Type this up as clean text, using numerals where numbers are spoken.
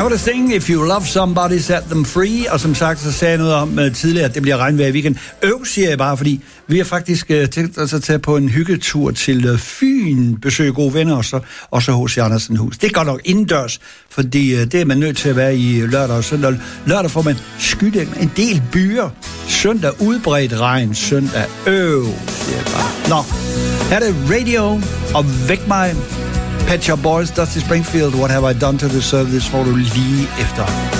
var det Sting, If You Love Somebody, Set Them Free. Og som sagt, så sagde jeg noget om tidligere, at det bliver regnvejr i weekend. Siger jeg bare, fordi vi har faktisk tænkt os at tage på en hyggetur til Fyn, besøge gode venner, og så hos Andersen Hus. Det er godt nok indendørs, fordi det er man nødt til at være i lørdag og søndag. Lørdag får man skyde en del byer. Søndag udbredt regn. Søndag siger jeg bare. Nå, her er det Radio, og væk mig. Pet Shop Boys, Dusty Springfield, What Have I Done to Deserve This, får du lige efter.